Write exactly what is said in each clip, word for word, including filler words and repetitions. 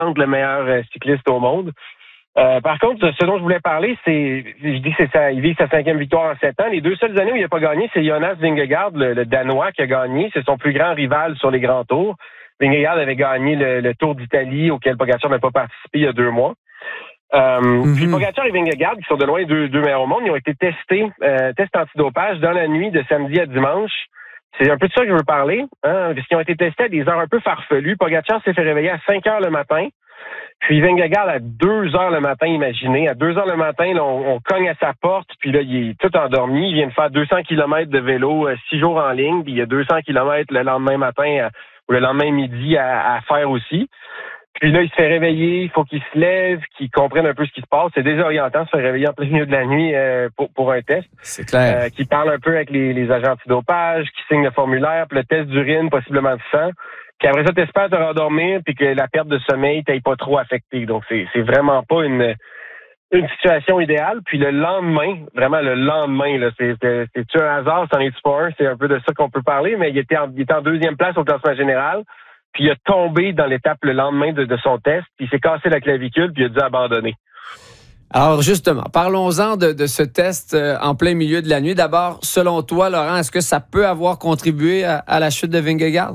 le meilleur euh, cycliste au monde. Euh, par contre, ce dont je voulais parler, c'est, je dis que c'est ça, il vise sa cinquième victoire en sept ans. Les deux seules années où il n'a pas gagné, c'est Jonas Vingegaard, le, le Danois, qui a gagné. C'est son plus grand rival sur les grands tours. Vingegaard avait gagné le, le Tour d'Italie, auquel Pogacar n'a pas participé il y a deux mois. Euh, mm-hmm. Puis Pogacar et Vingegaard, qui sont de loin deux, deux meilleurs au monde, ils ont été testés, euh, tests antidopage dans la nuit de samedi à dimanche. C'est un peu de ça que je veux parler, hein, parce qu'ils ont été testés à des heures un peu farfelues. Pogacar s'est fait réveiller à cinq heures le matin. Puis Vingegaard à deux heures le matin, imaginez. À deux heures le matin, là, on, on cogne à sa porte, puis là, il est tout endormi. Il vient de faire deux cents kilomètres de vélo, euh, six jours en ligne, puis il y a deux cents kilomètres le lendemain matin euh, ou le lendemain midi à, à faire aussi. Puis là, il se fait réveiller, il faut qu'il se lève, qu'il comprenne un peu ce qui se passe. C'est désorientant de se faire réveiller en plein milieu de la nuit euh, pour, pour un test. C'est clair. Euh, qu'il parle un peu avec les, les agents antidopage, qu'il signe le formulaire, puis le test d'urine, possiblement de sang. Puis après ça, t'espères te rendormir, puis que la perte de sommeil t'aille pas trop affecté. Donc, c'est, c'est vraiment pas une une situation idéale. Puis le lendemain, vraiment le lendemain, là, c'est, c'est, c'est-tu un hasard, c'en est-tu pas un? C'est un peu de ça qu'on peut parler, mais il était en, il était en deuxième place au classement général. Puis il a tombé dans l'étape le lendemain de, de son test, puis il s'est cassé la clavicule, puis il a dû abandonner. Alors justement, parlons-en de, de ce test euh, en plein milieu de la nuit. D'abord, selon toi, Laurent, est-ce que ça peut avoir contribué à, à la chute de Vingegaard?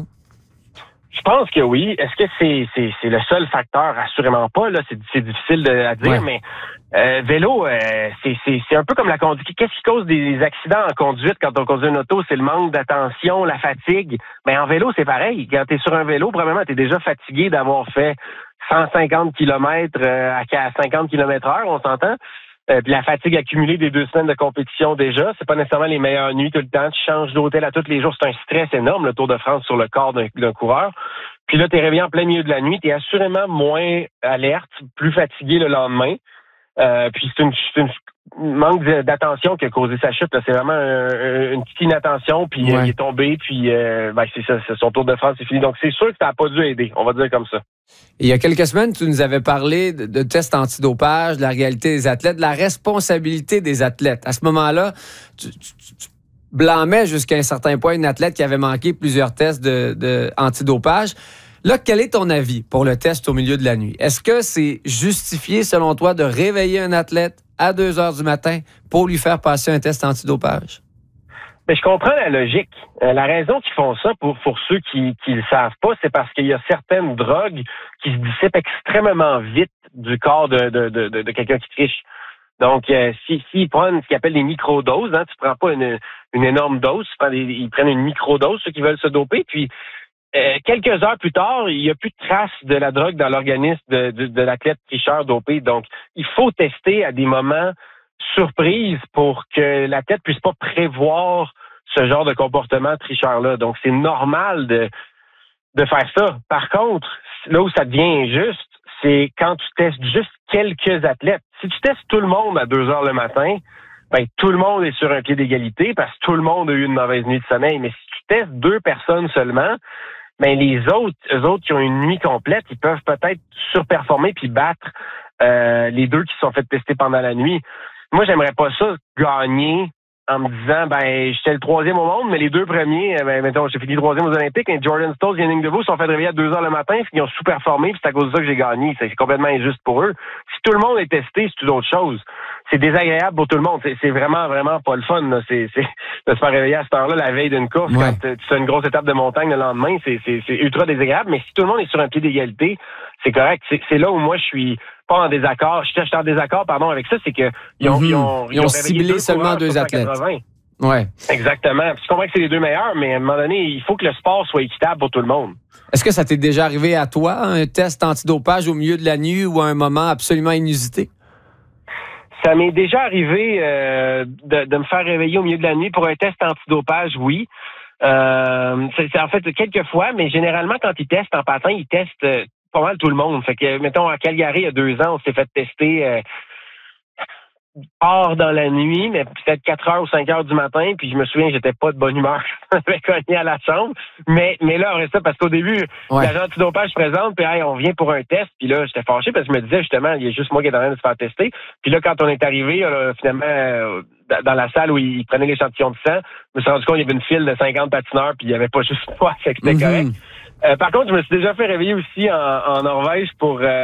Je pense que oui. Est-ce que c'est c'est c'est le seul facteur? Assurément pas. Là, c'est c'est difficile de, à dire, ouais. mais euh, vélo, euh, c'est c'est c'est un peu comme la conduite. Qu'est-ce qui cause des accidents en conduite quand on conduit une auto? C'est le manque d'attention, la fatigue. Mais en vélo, c'est pareil. Quand t'es sur un vélo, premièrement, t'es déjà fatigué d'avoir fait cent cinquante kilomètres euh, à cinquante kilomètres heure, on s'entend. Euh, puis la fatigue accumulée des deux semaines de compétition déjà, c'est pas nécessairement les meilleures nuits tout le temps. Tu changes d'hôtel à tous les jours. C'est un stress énorme, le Tour de France, sur le corps d'un, d'un coureur. Puis là, t'es réveillé en plein milieu de la nuit. T'es assurément moins alerte, plus fatigué le lendemain. Euh, puis c'est une, c'est une manque d'attention qui a causé sa chute. Là. C'est vraiment un, une petite inattention, puis ouais. il est tombé, puis euh, ben, c'est ça, c'est son Tour de France, c'est fini. Donc c'est sûr que ça n'a pas dû aider, on va dire comme ça. Il y a quelques semaines, tu nous avais parlé de, de tests antidopage, de la réalité des athlètes, de la responsabilité des athlètes. À ce moment-là, tu, tu, tu blâmais jusqu'à un certain point une athlète qui avait manqué plusieurs tests de, de antidopage. Là, quel est ton avis pour le test au milieu de la nuit? Est-ce que c'est justifié, selon toi, de réveiller un athlète à deux heures du matin pour lui faire passer un test antidopage? Mais je comprends la logique. Euh, la raison qu'ils font ça, pour, pour ceux qui ne le savent pas, c'est parce qu'il y a certaines drogues qui se dissipent extrêmement vite du corps de, de, de, de, de quelqu'un qui triche. Donc, euh, s'ils si, si prennent ce qu'ils appellent des microdoses, hein, tu prends pas une, une énorme dose, tu prends des, ils prennent une microdose, ceux qui veulent se doper, puis euh, quelques heures plus tard, il n'y a plus de traces de la drogue dans l'organisme de, de, de l'athlète tricheur dopé. Donc, il faut tester à des moments surprise pour que l'athlète puisse pas prévoir ce genre de comportement tricheur-là. Donc, c'est normal de, de faire ça. Par contre, là où ça devient injuste, c'est quand tu testes juste quelques athlètes. Si tu testes tout le monde à deux heures le matin, ben, tout le monde est sur un pied d'égalité parce que tout le monde a eu une mauvaise nuit de sommeil. Mais si tu testes deux personnes seulement, ben, les autres, eux autres qui ont une nuit complète, ils peuvent peut-être surperformer puis battre euh, les deux qui se sont fait tester pendant la nuit. Moi, j'aimerais pas ça gagner en me disant, ben, j'étais le troisième au monde, mais les deux premiers, ben, mettons, j'ai fini troisième aux Olympiques, et Jordan Stolz et Yannick Devaux se sont fait réveiller à deux heures le matin, puis ils ont sous-performé, puis c'est à cause de ça que j'ai gagné. C'est complètement injuste pour eux. Si tout le monde est testé, c'est une autre chose. C'est désagréable pour tout le monde. C'est, c'est vraiment, vraiment pas le fun, là. C'est, c'est, de se faire réveiller à cette heure-là, la veille d'une course, ouais. quand tu fais une grosse étape de montagne le lendemain, c'est, c'est, c'est ultra désagréable. Mais si tout le monde est sur un pied d'égalité, c'est correct. C'est, c'est là où moi, je suis pas en désaccord. Je suis en désaccord, pardon, avec ça, c'est que ils ont, mm-hmm. ils ont, ils ont, ils ont ciblé deux seulement deux athlètes. Ouais. Exactement. Puis je comprends que c'est les deux meilleurs, mais à un moment donné, il faut que le sport soit équitable pour tout le monde. Est-ce que ça t'est déjà arrivé à toi, un test antidopage au milieu de la nuit ou à un moment absolument inusité? Ça m'est déjà arrivé euh, de, de me faire réveiller au milieu de la nuit pour un test antidopage, oui. Euh, c'est, c'est en fait quelques fois, mais généralement, quand ils testent en patin, ils testent euh, pas mal tout le monde. Fait que, mettons, à Calgary, il y a deux ans, on s'est fait tester euh, hors dans la nuit, mais peut-être quatre heures ou cinq heures du matin, puis je me souviens, j'étais pas de bonne humeur. Je m'avais cogné à la chambre. Mais, mais là, on reste ça, parce qu'au début, ouais. l'agent antidopage se présente, puis hey, on vient pour un test, puis là, j'étais fâché, parce que je me disais, justement, il y a juste moi qui est en train de se faire tester. Puis là, quand on est arrivé, là, finalement, euh, dans la salle où ils prenaient l'échantillon de sang, je me suis rendu compte qu'il y avait une file de cinquante patineurs, puis il n'y avait pas juste moi, fait que c'était mm-hmm. correct. Euh, par contre, je me suis déjà fait réveiller aussi en, en Norvège pour... Euh,